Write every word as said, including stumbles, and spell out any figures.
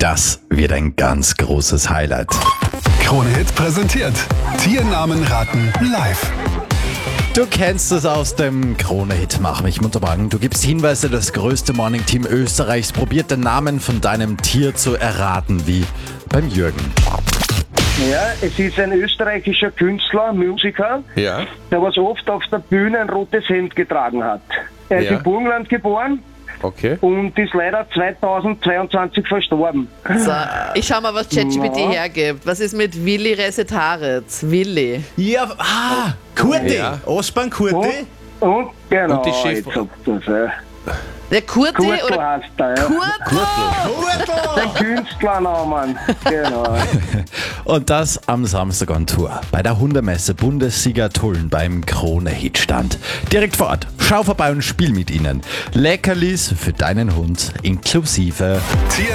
Das wird ein ganz großes Highlight. Krone-Hit präsentiert Tiernamen raten live. Du kennst es aus dem Krone-Hit Mach mich munter morgen. Du gibst Hinweise, das größte Morning-Team Österreichs probiert den Namen von deinem Tier zu erraten, wie beim Jürgen. Ja, es ist ein österreichischer Künstler, Musiker, Ja. der was oft auf der Bühne ein rotes Hemd getragen hat. Er ist Ja. im Burgenland geboren Okay. und ist leider zweitausendzweiundzwanzig verstorben. So, ich schau mal, was ChatGPT Ja. hergibt. Was ist mit Willi Resetaritz? Willi. Ja, ah, Kurti, Ja. Ospan Kurti. Und, und genau, Und die Chef- jetzt sagt das, ja. Der Kurti Kurtl oder heißt er, ja. Kurtl? Der Künstlernamen, genau. Und das am Samstag on Tour. Bei der Hundemesse Bundessieger Tulln beim Krone-Hit stand. Direkt vor Ort. Schau vorbei und spiel mit ihnen. Leckerlis für deinen Hund inklusive. Tier